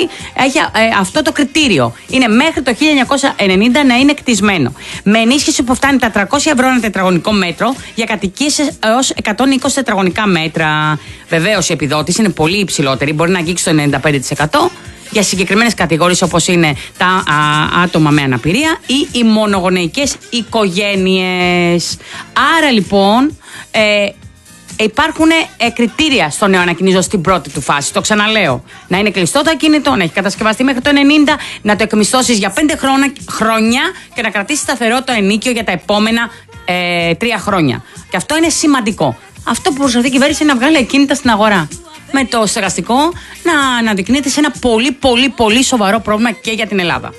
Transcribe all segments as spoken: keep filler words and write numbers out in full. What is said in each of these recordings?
έχει ε, αυτό το κριτήριο. Είναι μέχρι το χίλια εννιακόσια ενενήντα να είναι κτισμένο. Με ενίσχυση που φτάνει τα τριακόσια ευρώ ένα τετραγωνικό μέτρο για κατοικίες έως εκατόν είκοσι τετραγωνικά μέτρα. Βεβαίως η επιδότηση είναι πολύ υψηλότερη, μπορεί να αγγίξει το ενενήντα πέντε τοις εκατό. Για συγκεκριμένες κατηγορίες όπως είναι τα α, άτομα με αναπηρία ή οι μονογονεϊκές οικογένειες. Άρα λοιπόν ε, υπάρχουν ε, κριτήρια στο νέο ανακοινίζω στην πρώτη του φάση. Το ξαναλέω. Να είναι κλειστό το ακίνητο, να έχει κατασκευαστεί μέχρι το ενενήντα, να το εκμισθώσεις για πέντε χρόνια, χρόνια και να κρατήσει σταθερό το ενίκιο για τα επόμενα ε, τρία χρόνια. Και αυτό είναι σημαντικό. Αυτό που προσπαθεί η κυβέρνηση είναι να βγάλει ακίνητα στην αγορά. Με το στεγαστικό να αναδεικνύεται σε ένα πολύ πολύ πολύ σοβαρό πρόβλημα και για την Ελλάδα.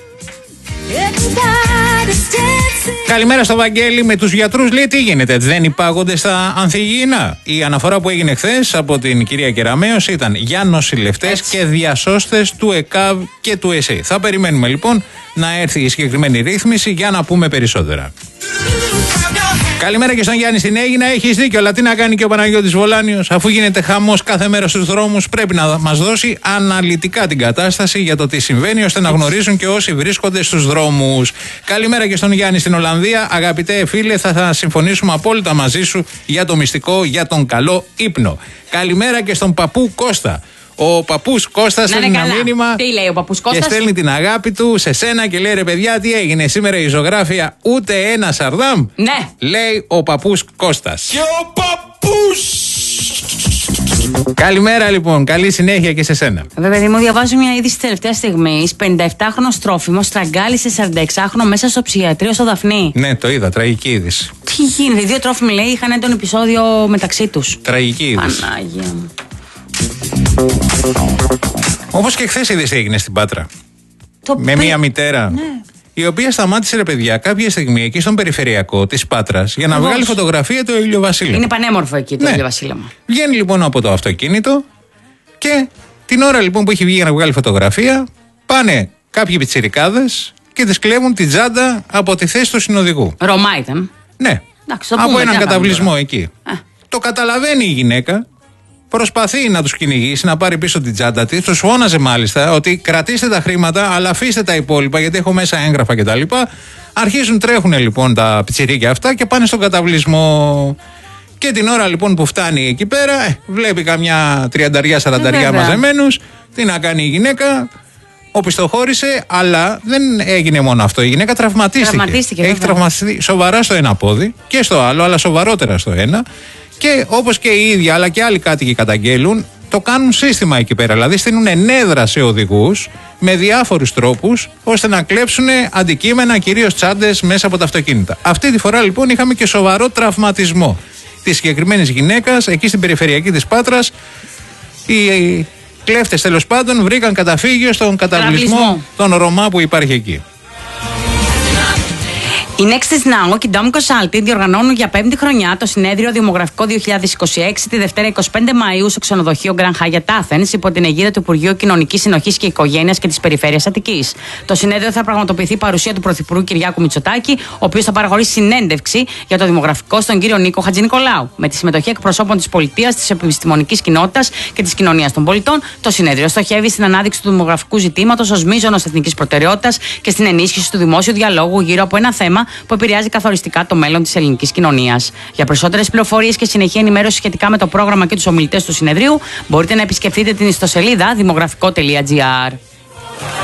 Καλημέρα στο Βαγγέλη. Με τους γιατρούς λέει τι γίνεται, δεν υπάγονται στα ανθυγιεινά? Η αναφορά που έγινε χθες από την κυρία Κεραμέως ήταν για νοσηλευτές Έτσι. και διασώστες του ΕΚΑΒ και του ΕΣΕ. Θα περιμένουμε λοιπόν να έρθει η συγκεκριμένη ρύθμιση για να πούμε περισσότερα. Καλημέρα και στον Γιάννη στην Αίγινα. Έχεις δίκιο, αλλά τι να κάνει και ο Παναγιώτης Βολάνιος, αφού γίνεται χαμός κάθε μέρα στους δρόμους, πρέπει να μας δώσει αναλυτικά την κατάσταση για το τι συμβαίνει, ώστε να γνωρίζουν και όσοι βρίσκονται στους δρόμους. Καλημέρα και στον Γιάννη στην Ολλανδία. Αγαπητέ φίλε, θα, θα συμφωνήσουμε απόλυτα μαζί σου για το μυστικό, για τον καλό ύπνο. Καλημέρα και στον παππού Κώστα. Ο παππούς Κώστας στέλνει ένα μήνυμα. Τι λέει ο παππούς Κώστας? Και στέλνει την αγάπη του σε σένα και λέει: ρε παιδιά, τι έγινε σήμερα η ζωγράφια, ούτε ένα σαρδάμ? Ναι. Λέει ο παππούς Κώστας. Και ο παππούς! Καλημέρα λοιπόν, καλή συνέχεια και σε σένα. Βέβαια, παιδί μου, διαβάζω μια είδηση τελευταία στιγμή. πενηνταεπτάχρονος τρόφιμος στραγγάλισε σαρανταεξάχρονο μέσα στο ψυχιατρίο στο Δαφνί. Ναι, το είδα, τραγική είδηση. Τι γίνεται, οι δύο τρόφιμοι λέει είχαν έντονο επεισόδιο μεταξύ τους. Τραγική είδηση. Πανάγια μου. Όπως και χθες είδες τι έγινε στην Πάτρα. Το με πε... μια μητέρα. Ναι. Η οποία σταμάτησε, ρε παιδιά, κάποια στιγμή εκεί στον περιφερειακό της Πάτρας για να Πώς? βγάλει φωτογραφία το ηλιοβασίλεμα. Είναι πανέμορφο εκεί το ναι. ηλιοβασίλεμα. Βγαίνει λοιπόν από το αυτοκίνητο και την ώρα λοιπόν που έχει βγει για να βγάλει φωτογραφία, πάνε κάποιοι πιτσιρικάδες και της κλέβουν την τσάντα από τη θέση του συνοδηγού. Ρωμά ήταν. Ναι. Εντάξει, από πούμε, έναν καταβλισμό εκεί. Α. Το καταλαβαίνει η γυναίκα. Προσπαθεί να τους κυνηγήσει, να πάρει πίσω την τσάντα της. Τους φώναζε μάλιστα ότι κρατήστε τα χρήματα, αλλά αφήστε τα υπόλοιπα γιατί έχω μέσα έγγραφα κτλ. Αρχίζουν, τρέχουν λοιπόν τα πιτσιρίκια αυτά και πάνε στον καταβλισμό. Και την ώρα λοιπόν που φτάνει εκεί πέρα, ε, βλέπει καμιά τριανταριά, σαρανταριά ε, μαζεμένους. Τι να κάνει η γυναίκα, οπισθοχώρησε, αλλά δεν έγινε μόνο αυτό. Η γυναίκα τραυματίστηκε. Τραυματίστηκε Έχει τραυματιστεί σοβαρά στο ένα πόδι και στο άλλο, αλλά σοβαρότερα στο ένα. Και όπως και οι ίδιοι αλλά και άλλοι κάτοικοι καταγγέλουν, το κάνουν σύστημα εκεί πέρα. Δηλαδή στείλουν ενέδρα σε οδηγούς με διάφορους τρόπους ώστε να κλέψουν αντικείμενα, κυρίως τσάντες, μέσα από τα αυτοκίνητα. Αυτή τη φορά λοιπόν είχαμε και σοβαρό τραυματισμό της συγκεκριμένης γυναίκας εκεί στην περιφερειακή της Πάτρας. Οι κλέφτες τέλος πάντων βρήκαν καταφύγιο στον καταβλισμό των Ρωμά που υπάρχει εκεί. Οι Nexus Now και η Dom Consulting διοργανώνουν για πέμπτη χρονιά το συνέδριο Δημογραφικό δύο χιλιάδες είκοσι έξι τη Δευτέρα είκοσι πέντε Μαΐου στο ξενοδοχείο Grand Hyatt Athens υπό την αιγίδα του Υπουργείου Κοινωνικής Συνοχής και Οικογένειας και της Περιφέρειας Αττικής. Το συνέδριο θα πραγματοποιηθεί παρουσία του Πρωθυπουργού Κυριάκου Μητσοτάκη, ο οποίος θα παραχωρήσει συνέντευξη για το δημογραφικό στον κύριο Νίκο Χατζηνικολάου. Με τη συμμετοχή εκπροσώπων της πολιτείας, της επιστημονικής κοινότητας και της κοινωνίας των πολιτών, το συνέδριο στοχεύει στην ανάδειξη του δημογραφικού ζητήματος ως μείζωνος εθνικής προτεραιότητας και στην ενίσχυση του δημόσιου διαλόγου γύρω από ένα θέμα που επηρεάζει καθοριστικά το μέλλον της ελληνικής κοινωνίας. Για περισσότερες πληροφορίες και συνεχή ενημέρωση σχετικά με το πρόγραμμα και τους ομιλητές του συνεδρίου, μπορείτε να επισκεφτείτε την ιστοσελίδα δημογραφικό τελεία τζι άρ.